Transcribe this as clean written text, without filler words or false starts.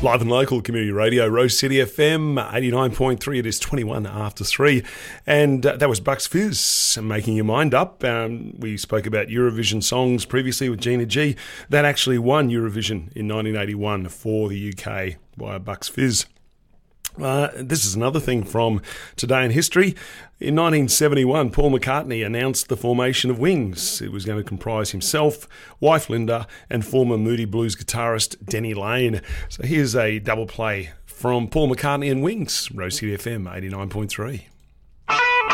Live and local community radio, Rose City FM 89.3. It is 21 after 3. And that was Bucks Fizz, Making Your Mind Up. We spoke about Eurovision songs previously with Gina G. That actually won Eurovision in 1981 for the UK by Bucks Fizz. This is another thing from today in history. In 1971, Paul McCartney announced the formation of Wings. It was going to comprise himself, wife Linda, and former Moody Blues guitarist Denny Laine. So here's a double play from Paul McCartney and Wings, Rose City FM 89.3.